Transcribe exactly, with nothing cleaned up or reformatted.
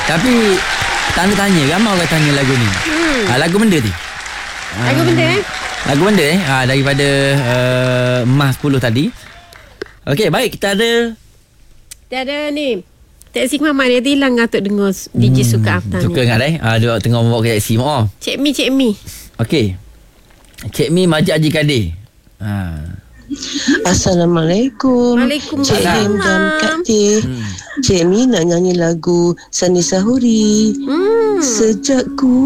Tapi tanda tanya, ramai orang tanya lagu ni. Hmm. Ha, lagu benda tu. Lagu benda eh? Lagu benda eh. Ha, daripada uh, Mas sepuluh tadi. Okey, baik, kita ada Dia ada ni. Taksi Mama dia hilang atuk dengar D J hmm, Suka Aftan. Suka ingat eh. Ha, dia tengah bawa ke taksi maaf. Cik Mi, Cik Mi. Okey. Cik Mi Majid Haji Kadir. Ha. Assalamualaikum. Cik Lim dan Kak Teh. Hmm. Cik Mi nak nyanyi lagu Sani Sahuri. Hmm. Sejak ku